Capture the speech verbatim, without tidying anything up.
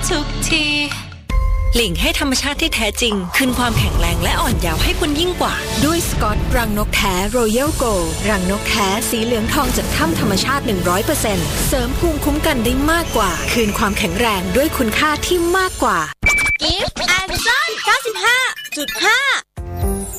ทุกทีหลิงให้ธรรมชาติที่แท้จริงคืนความแข็งแรงและอ่อนเยาว์ให้คุณยิ่งกว่าด้วยสกอตรังนกแท้ Royal Gold รังนกแท้สีเหลืองทองจากถ้ำธรรมชาติ หนึ่งร้อยเปอร์เซ็นต์ เสริมภูมิคุ้มกันได้มากกว่าคืนความแข็งแรงด้วยคุณค่าที่มากกว่ากิฟต์แอนด์ซอน เก้าสิบห้าจุดห้า